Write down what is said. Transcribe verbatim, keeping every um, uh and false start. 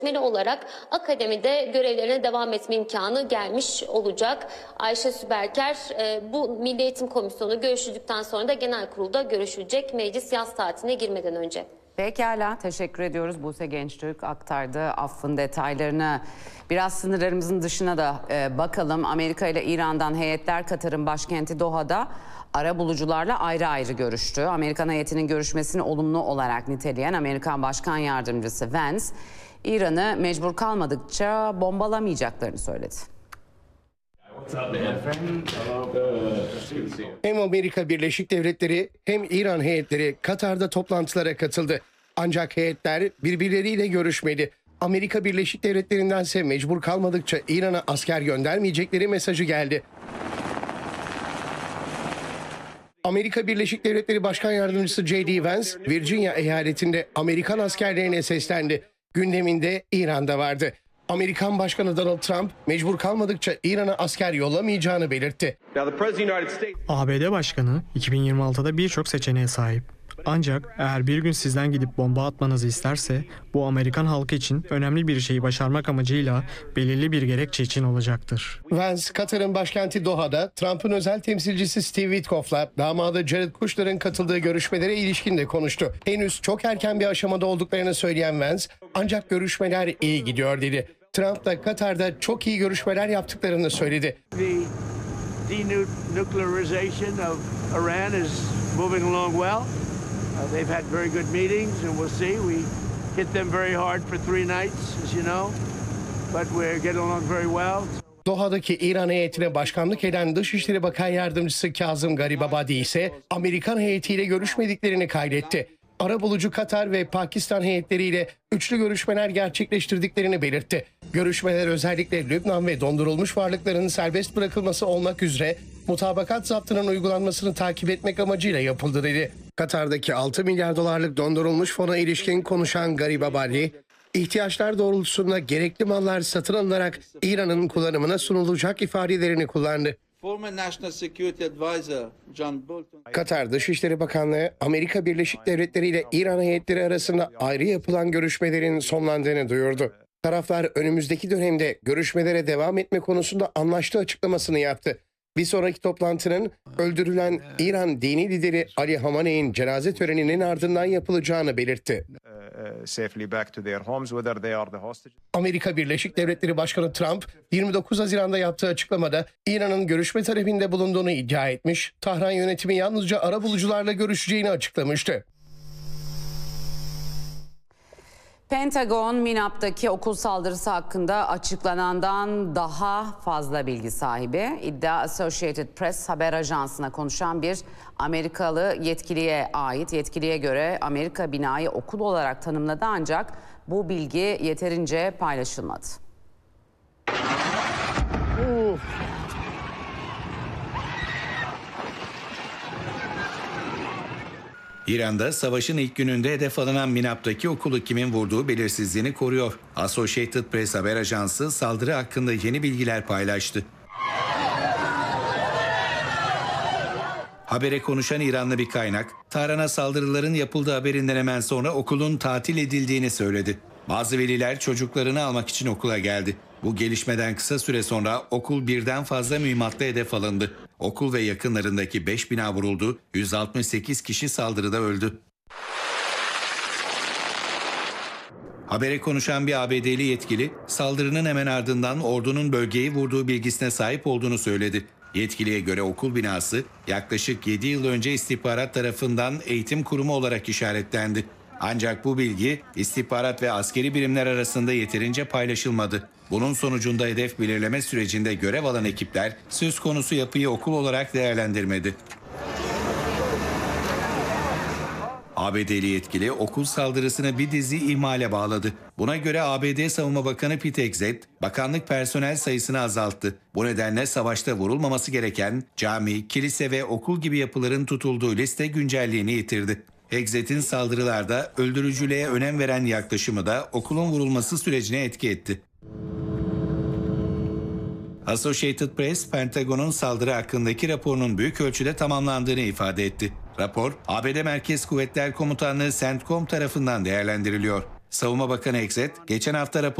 olarak akademide görevlerine devam etme imkanı gelmiş olacak. Ayşe Süberker, e, bu Milli Eğitim Komisyonu görüşüldükten sonra da genel kurulda görüşülecek meclis yaz tatiline girmeden önce. Pekala, teşekkür ediyoruz. Buse Gençtürk aktardı affın detaylarını. Biraz sınırlarımızın dışına da e, bakalım. Amerika ile İran'dan heyetler Katar'ın başkenti Doha'da arabulucularla ayrı ayrı görüştü. Amerikan heyetinin görüşmesini olumlu olarak niteleyen Amerikan Başkan Yardımcısı Vance, İran'ı mecbur kalmadıkça bombalamayacaklarını söyledi. Hem Amerika Birleşik Devletleri hem İran heyetleri Katar'da toplantılara katıldı. Ancak heyetler birbirleriyle görüşmedi. Amerika Birleşik Devletleri'ndense mecbur kalmadıkça İran'a asker göndermeyecekleri mesajı geldi. Amerika Birleşik Devletleri Başkan Yardımcısı J D Vance, Virginia eyaletinde Amerikan askerlerine seslendi. Gündeminde İran'da vardı. Amerikan Başkanı Donald Trump mecbur kalmadıkça İran'a asker yollamayacağını belirtti. A B D Başkanı iki bin yirmi altıda birçok seçeneğe sahip. Ancak eğer bir gün sizden gidip bomba atmanızı isterse bu Amerikan halkı için önemli bir şeyi başarmak amacıyla belirli bir gerekçe için olacaktır. Vance, Katar'ın başkenti Doha'da Trump'ın özel temsilcisi Steve Witkoff'la damadı Jared Kushner'ın katıldığı görüşmelere ilişkin de konuştu. Henüz çok erken bir aşamada olduklarını söyleyen Vance, ancak görüşmeler iyi gidiyor dedi. Trump da Katar'da çok iyi görüşmeler yaptıklarını söyledi. The denuclearization of Iran is moving along well. Uh, they've had very good meetings, and we'll see. We hit them very hard for three nights, as you know, but we're getting along very well. Doha'daki İran heyetine başkanlık eden Dışişleri Bakan Yardımcısı Kazım Garibabadi ise Amerikan heyetiyle görüşmediklerini kaydetti. Arabulucu Katar ve Pakistan heyetleriyle üçlü görüşmeler gerçekleştirdiklerini belirtti. Görüşmeler özellikle Lübnan ve dondurulmuş varlıkların serbest bırakılması olmak üzere mutabakat zaptının uygulanmasını takip etmek amacıyla yapıldı dedi. Katar'daki altı milyar dolarlık dondurulmuş fona ilişkin konuşan Garibabadi, ihtiyaçlar doğrultusunda gerekli mallar satın alınarak İran'ın kullanımına sunulacak ifadelerini kullandı. Katar Dışişleri Bakanlığı, Amerika Birleşik Devletleri ile İran heyetleri arasında ayrı yapılan görüşmelerin sonlandığını duyurdu. Taraflar önümüzdeki dönemde görüşmelere devam etme konusunda anlaştığı açıklamasını yaptı. Bir sonraki toplantının öldürülen İran dini lideri Ali Hamaney'in cenaze töreninin ardından yapılacağını belirtti. Amerika Birleşik Devletleri Başkanı Trump, yirmi dokuz Haziran'da yaptığı açıklamada İran'ın görüşme talebinde bulunduğunu iddia etmiş, Tahran yönetimi yalnızca arabulucularla görüşeceğini açıklamıştı. Pentagon, Minap'taki okul saldırısı hakkında açıklanandan daha fazla bilgi sahibi. İddia Associated Press haber ajansına konuşan bir Amerikalı yetkiliye ait. Yetkiliye göre Amerika binayı okul olarak tanımladı ancak bu bilgi yeterince paylaşılmadı. Uf. İran'da savaşın ilk gününde hedef alınan Minap'taki okulu kimin vurduğu belirsizliğini koruyor. Associated Press haber ajansı saldırı hakkında yeni bilgiler paylaştı. Habere konuşan İranlı bir kaynak, Tahran'a saldırıların yapıldığı haberinden hemen sonra okulun tatil edildiğini söyledi. Bazı veliler çocuklarını almak için okula geldi. Bu gelişmeden kısa süre sonra okul birden fazla mühimmatla hedef alındı. Okul ve yakınlarındaki beş bina vuruldu, yüz altmış sekiz kişi saldırıda öldü. Habere konuşan bir A B D'li yetkili, saldırının hemen ardından ordunun bölgeyi vurduğu bilgisine sahip olduğunu söyledi. Yetkiliye göre okul binası yaklaşık yedi yıl önce istihbarat tarafından eğitim kurumu olarak işaretlendi. Ancak bu bilgi istihbarat ve askeri birimler arasında yeterince paylaşılmadı. Bunun sonucunda hedef belirleme sürecinde görev alan ekipler söz konusu yapıyı okul olarak değerlendirmedi. A B D'li yetkili okul saldırısını bir dizi ihmale bağladı. Buna göre A B D Savunma Bakanı Pete Hegseth, bakanlık personel sayısını azalttı. Bu nedenle savaşta vurulmaması gereken cami, kilise ve okul gibi yapıların tutulduğu liste güncelliğini yitirdi. Hegseth'in saldırılarda öldürücülüğe önem veren yaklaşımı da okulun vurulması sürecine etki etti. Associated Press, Pentagon'un saldırı hakkındaki raporunun büyük ölçüde tamamlandığını ifade etti. Rapor, A B D Merkez Kuvvetler Komutanlığı CENTCOM tarafından değerlendiriliyor. Savunma Bakanı Exet, geçen hafta rapor